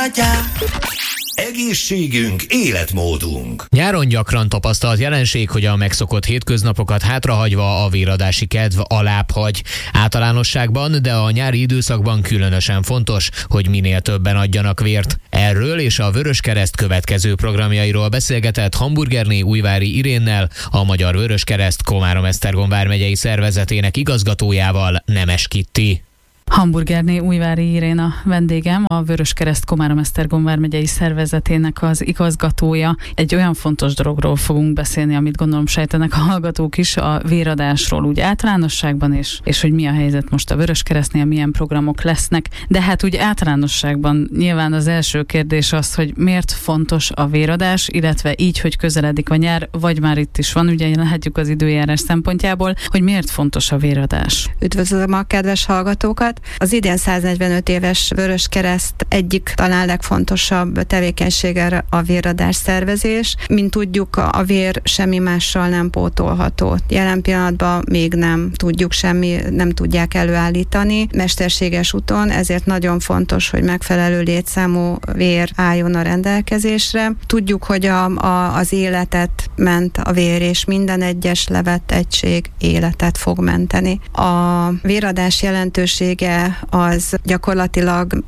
Egészségünk, életmódunk. Nyáron gyakran tapasztalt jelenség, hogy a megszokott hétköznapokat hátrahagyva a véradási kedv alább hagy. Általánosságban, de a nyári időszakban különösen fontos, hogy minél többen adjanak vért. Erről és a Vöröskereszt következő programjairól beszélgetett Hamburgerné Újvári Irénnel, a Magyar Vöröskereszt Komárom-Esztergom vármegyei szervezetének igazgatójával, Nemes Kitti. Hamburgerné Újvári Irén a vendégem, a Vöröskereszt Komárom-Esztergom vármegyei szervezetének az igazgatója. Egy olyan fontos dologról fogunk beszélni, amit gondolom sejtenek a hallgatók is, a véradásról úgy általánosságban, és hogy mi a helyzet most a Vöröskeresztnél, milyen programok lesznek. De hát úgy általánosságban nyilván az első kérdés az, hogy miért fontos a véradás, illetve így, hogy közeledik a nyár, vagy már itt is van, ugye látjuk az időjárás szempontjából, hogy miért fontos a véradás. Üdvözlöm a kedves hallgatókat! Az idén 145 éves Vöröskereszt egyik talán legfontosabb tevékenysége a véradás szervezés. Mint tudjuk, a vér semmi mással nem pótolható. Jelen pillanatban még nem tudjuk nem tudják előállítani mesterséges úton, ezért nagyon fontos, hogy megfelelő létszámú vér álljon a rendelkezésre. Tudjuk, hogy az életet ment a vér, és minden egyes levett egység életet fog menteni. A véradás jelentősége az gyakorlatilag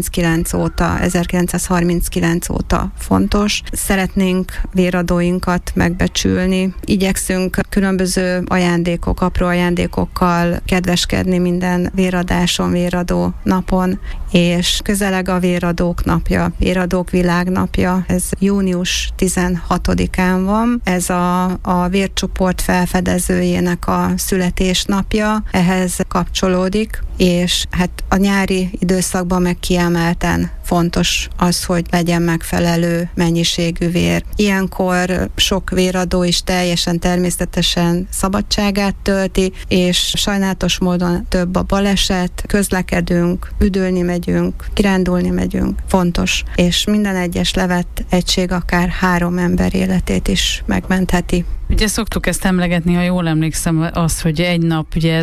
1939 óta fontos. Szeretnénk véradóinkat megbecsülni. Igyekszünk különböző apró ajándékokkal kedveskedni minden véradáson, véradó napon, és közeleg a véradók napja, véradók világnapja. Ez június 16-án van. Ez a vércsoport felfedezőjének a születésnapja. Ehhez kapcsolódik, és hát a nyári időszakban meg kiemelten fontos az, hogy legyen megfelelő mennyiségű vér. Ilyenkor sok véradó is teljesen természetesen szabadságát tölti, és sajnálatos módon több a baleset, közlekedünk, üdülni megyünk, kirándulni megyünk. Fontos, és minden egyes levett egység akár 3 ember életét is megmentheti. Ugye szoktuk ezt emlegetni, ha jól emlékszem, az, hogy egy nap ugye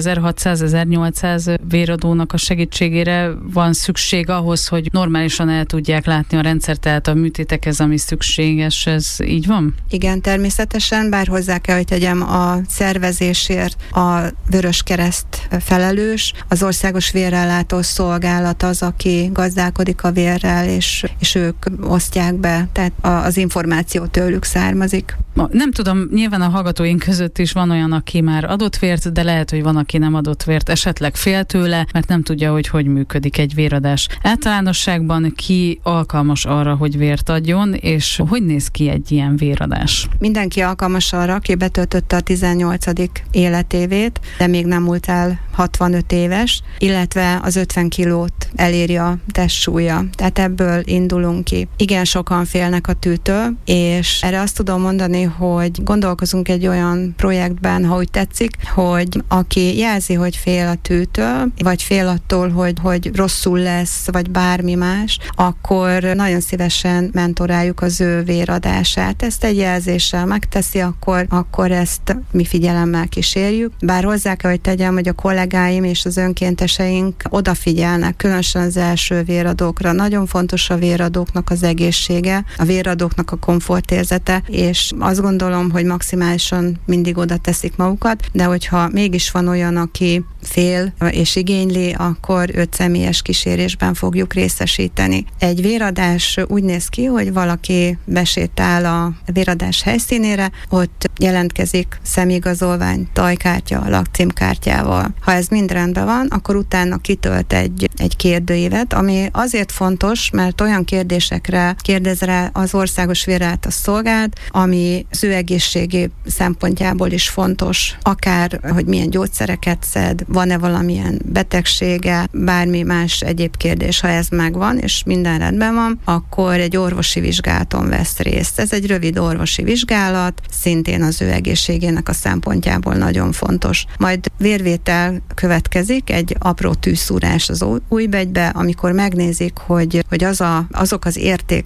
1600-1800 véradónak a segítségére van szükség ahhoz, hogy normálisan el tudják látni a rendszer, tehát a műtétekhez, ami szükséges. Ez így van? Igen, természetesen, bár hozzá kell, hogy tegyem, a szervezésért a Vöröskereszt felelős, az Országos Vérellátó Szolgálat az, aki gazdálkodik a vérrel, és ők osztják be, tehát az információ tőlük származik. Nem tudom, nyilván a hallgatóink között is van olyan, aki már adott vért, de lehet, hogy van, aki nem adott vért, esetleg fél tőle, mert nem tudja, hogy működik egy véradás. Általánosságban ki alkalmas arra, hogy vért adjon, és hogy néz ki egy ilyen véradás? Mindenki alkalmas arra, aki betöltötte a 18. életévét, de még nem múlt el 65 éves, illetve az 50 kilót eléri a testsúlya. Tehát ebből indulunk ki. Igen, sokan félnek a tűtől, és erre azt tudom mondani, hogy gondolkozunk egy olyan projektben, ha úgy tetszik, hogy aki jelzi, hogy fél a tűtől, vagy fél attól, hogy rosszul lesz, vagy bármi más, akkor nagyon szívesen mentoráljuk az ő véradását. Ezt egy jelzéssel megteszi, akkor ezt mi figyelemmel kísérjük. Bár hozzá kell, hogy tegyem, hogy a kollégáim és az önkénteseink odafigyelnek, különösen az első véradókra. Nagyon fontos a véradóknak az egészsége, a véradóknak a komfortérzete, és azt gondolom, hogy maximálisan mindig oda teszik magukat, de hogyha mégis van olyan, aki fél és igényli, akkor őt személyes kísérésben fogjuk részesíteni. Egy véradás úgy néz ki, hogy valaki besétál a véradás helyszínére, ott jelentkezik személyigazolvány, tajkártya, lakcímkártyával. Ha ez mind rendben van, akkor utána kitölt egy kérdőívet, ami azért fontos, mert olyan kérdésekre kérdez rá az Országos Vérellátó Szolgálat, ami az ő egészségi szempontjából is fontos, akár, hogy milyen gyógyszereket szed, van-e valamilyen betegsége, bármi más egyéb kérdés, ha ez megvan, és minden rendben van, akkor egy orvosi vizsgálaton vesz részt. Ez egy rövid orvosi vizsgálat, szintén az ő egészségének a szempontjából nagyon fontos. Majd vérvétel következik, egy apró tűzszúrás az ujjbegybe, amikor megnézik, hogy azok az értékek,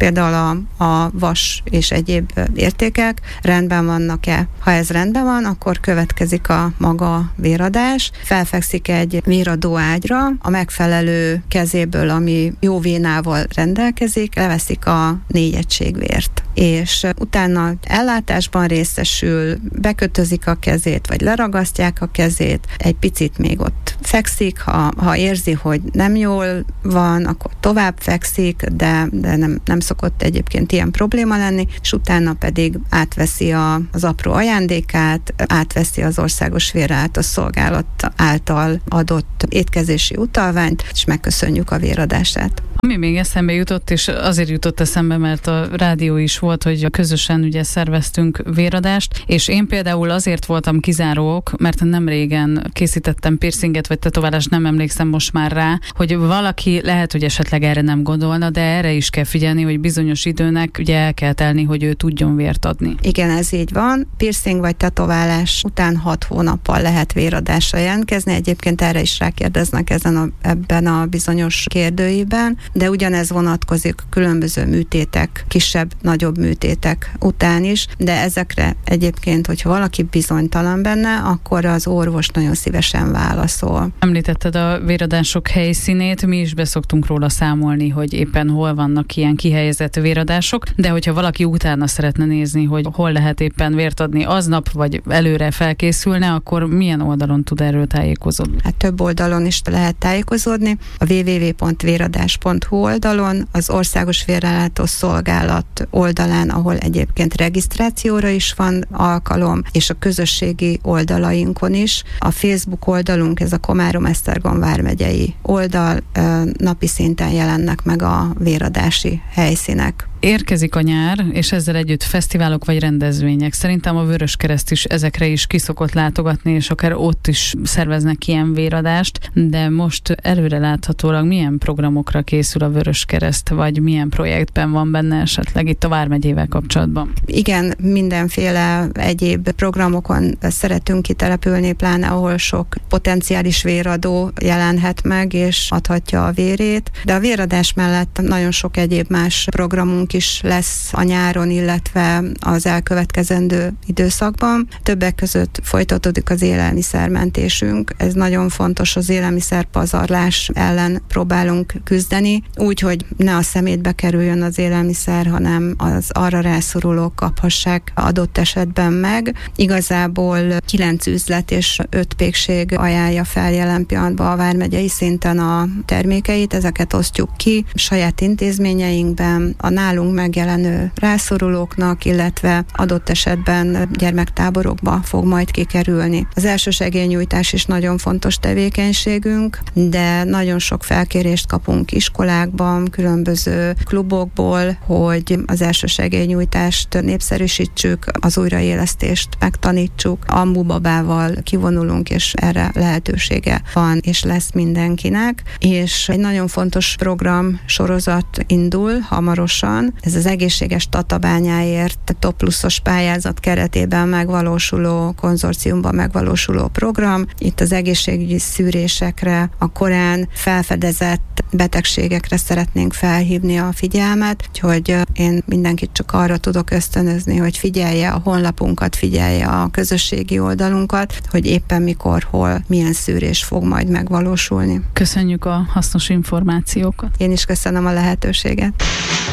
például a vas és egyéb értékek rendben vannak-e. Ha ez rendben van, akkor következik a maga véradás. Felfekszik egy véradó ágyra, a megfelelő kezéből, ami jó vénával rendelkezik, leveszik a 4 egység vért. És utána ellátásban részesül, bekötözik a kezét, vagy leragasztják a kezét, egy picit még ott fekszik, ha érzi, hogy nem jól van, akkor tovább fekszik, de nem szokott egyébként ilyen probléma lenni, és utána pedig átveszi az apró ajándékát, átveszi az Országos Vérellátó Szolgálat által adott étkezési utalványt, és megköszönjük a véradását. Ami még eszembe jutott, és azért jutott eszembe, mert a rádió is volt, hogy közösen ugye szerveztünk véradást, és én például azért voltam kizárók, mert nem régen készítettem piercinget vagy tetoválást, nem emlékszem most már rá, hogy valaki lehet, hogy esetleg erre nem gondolna, de erre is kell figyelni, hogy bizonyos időnek ugye el kell telni, hogy ő tudjon vért adni. Igen, ez így van. Piercing vagy tetoválás után 6 hónappal lehet véradásra jelentkezni. Egyébként erre is rákérdeznek ebben a bizonyos kérdőiben, de ugyanez vonatkozik különböző műtétek, kisebb, nagyobb műtétek után is, de ezekre egyébként, hogyha valaki bizonytalan benne, akkor az orvos nagyon szívesen válaszol. Említetted a véradások helyszínét, mi is beszoktunk róla számolni, hogy éppen hol vannak ilyen kihelyezett véradások, de hogyha valaki utána szeretne nézni, hogy hol lehet éppen vért adni aznap, vagy előre felkészülne, akkor milyen oldalon tud erről tájékozódni? Hát több oldalon is lehet tájékozódni. A www.véradás.hu oldalon, az Országos Vérellátó Szolgálat oldalán, ahol egyébként regisztrációra is van alkalom, és a közösségi oldalainkon is. A Facebook oldalunk, ez a Komárom-Esztergom vármegyei oldal, napi szinten jelennek meg a véradási helyszínek. Érkezik a nyár, és ezzel együtt fesztiválok vagy rendezvények. Szerintem a Vöröskereszt is ezekre is ki szokott látogatni, és akár ott is szerveznek ilyen véradást, de most előreláthatólag milyen programokra készül a Vöröskereszt, vagy milyen projektben van benne esetleg itt a vármegyével kapcsolatban? Igen, mindenféle egyéb programokon szeretünk kitelepülni, pláne ahol sok potenciális véradó jelenhet meg, és adhatja a vérét, de a véradás mellett nagyon sok egyéb más programunk is lesz a nyáron, illetve az elkövetkezendő időszakban. Többek között folytatódik az élelmiszermentésünk. Ez nagyon fontos, az élelmiszerpazarlás ellen próbálunk küzdeni, úgy, hogy ne a szemétbe kerüljön az élelmiszer, hanem az arra rászorulók kaphassák adott esetben meg. Igazából 9 üzlet és 5 pékség ajánlja fel jelen pillanatban a vármegyei szinten a termékeit, ezeket osztjuk ki saját intézményeinkben, a nálunk megjelenő rászorulóknak, illetve adott esetben gyermektáborokba fog majd kikerülni. Az elsősegélynyújtás is nagyon fontos tevékenységünk, de nagyon sok felkérést kapunk iskolákban, különböző klubokból, hogy az elsősegélynyújtást népszerűsítsük, az újraélesztést megtanítsuk, ambubabával kivonulunk, és erre lehetősége van, és lesz mindenkinek. És egy nagyon fontos program sorozat indul hamarosan. Ez az egészséges Tatabányáért Top Pluszos pályázat keretében megvalósuló, konzorciumban megvalósuló program. Itt az egészségügyi szűrésekre, a korán felfedezett betegségekre szeretnénk felhívni a figyelmet, úgyhogy én mindenkit csak arra tudok ösztönözni, hogy figyelje a honlapunkat, figyelje a közösségi oldalunkat, hogy éppen mikor, hol, milyen szűrés fog majd megvalósulni. Köszönjük a hasznos információkat. Én is köszönöm a lehetőséget.